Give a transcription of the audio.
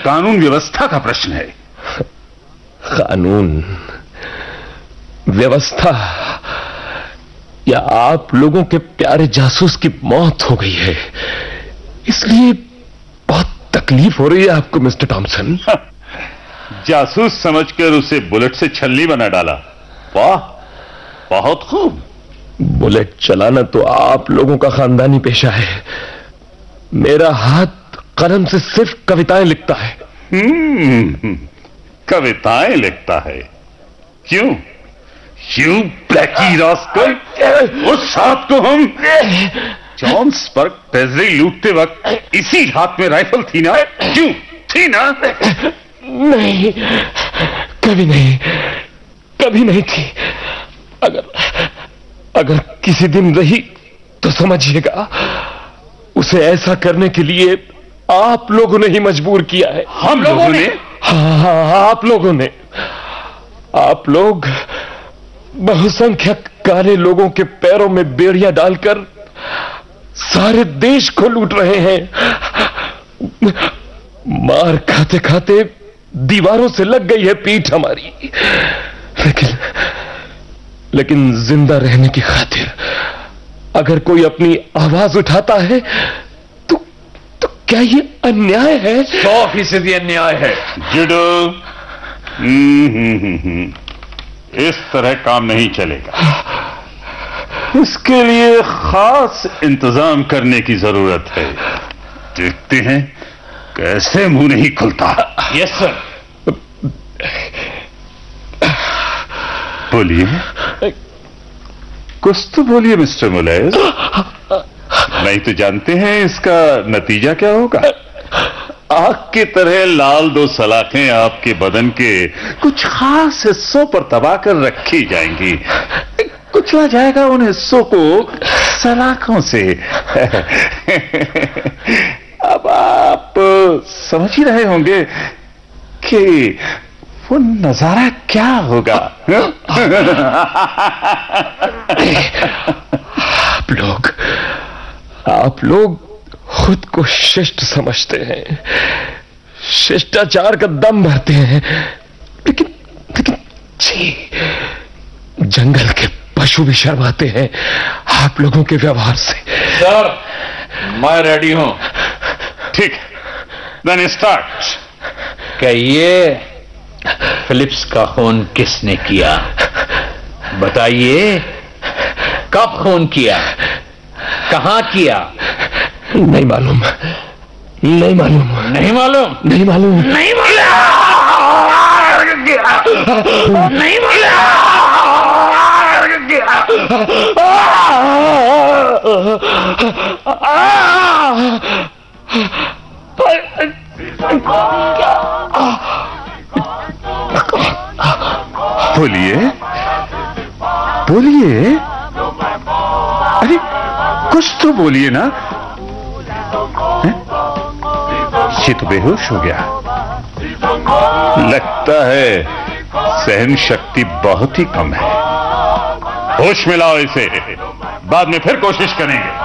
कानून व्यवस्था का प्रश्न है। कानून व्यवस्था या आप लोगों के प्यारे जासूस की मौत हो गई है, इसलिए बहुत तकलीफ हो रही है आपको मिस्टर टॉमसन। जासूस समझकर उसे बुलेट से छल्ली बना डाला। वाह, बहुत खूब। बुलेट चलाना तो आप लोगों का खानदानी पेशा है। मेरा हाथ कलम से सिर्फ कविताएं लिखता है। कविताएं लिखता है? क्यों? यू ब्लैकी रास्कल, उस रात को हम जॉन्सबर्ग ट्रेजरी लूटते वक्त इसी हाथ में राइफल थी ना? क्यों थी ना? नहीं, कभी नहीं, कभी नहीं थी। अगर किसी दिन रही तो समझिएगा, उसे ऐसा करने के लिए आप लोगों ने ही मजबूर किया है। हम लोगों ने? हाँ, आप लोगों ने। आप लोग बहुसंख्यक काले लोगों के पैरों में बेड़ियां डालकर सारे देश को लूट रहे हैं। मार खाते खाते दीवारों से लग गई है पीठ हमारी, लेकिन जिंदा रहने की खातिर अगर कोई अपनी आवाज उठाता है तो क्या ये अन्याय है? 100% अन्याय है। जुडो, इस तरह काम नहीं चलेगा। इसके लिए खास इंतजाम करने की जरूरत है। देखते हैं कैसे मुंह नहीं खुलता। Yes sir. बोलिए, कुछ तो बोलिए मिस्टर मुलेज। नहीं तो जानते हैं इसका नतीजा क्या होगा। आग की तरह लाल दो सलाखें आपके बदन के कुछ खास हिस्सों पर दबा कर रखी जाएंगी। कुचला जाएगा उन हिस्सों को सलाखों से। अब आप समझ ही रहे होंगे कि वो नजारा क्या होगा। आप लोग खुद को शिष्ट समझते हैं, शिष्टाचार का दम भरते हैं, लेकिन छी, जंगल के पशु भी शर्माते हैं आप लोगों के व्यवहार से। सर, मैं रेडी हूं। ठीक, देन स्टार्ट। कहिए, फिलिप्स का खून किसने किया? बताइए, कब खून किया, कहां किया? नहीं मालूम, नहीं मालूम, नहीं मालूम, नहीं मालूम, नहीं मालूम, नहीं बोलिए, बोलिए, अरे कुछ तो बोलिए ना। ये तो बेहोश हो गया। लगता है सहन शक्ति बहुत ही कम है। होश में लाओ इसे, बाद में फिर कोशिश करेंगे।